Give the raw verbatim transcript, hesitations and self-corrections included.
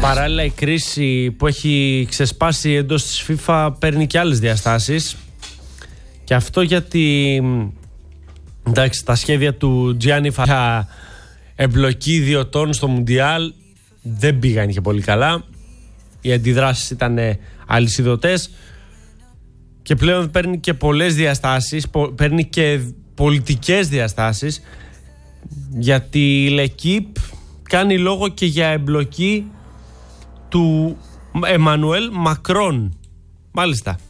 παράλληλα η κρίση που έχει ξεσπάσει εντός της FIFA παίρνει και άλλες διαστάσεις. Και αυτό γιατί, εντάξει, τα σχέδια του Gianni Infantino εμπλοκή ιδιωτών στο Μουντιάλ δεν πήγαν και πολύ καλά. Οι αντιδράσεις ήταν αλυσιδωτές και πλέον παίρνει και πολλές διαστάσεις, παίρνει και πολιτικές διαστάσεις, γιατί η L'Equipe κάνει λόγο και για εμπλοκή του Εμμανουέλ Μακρόν. Μάλιστα.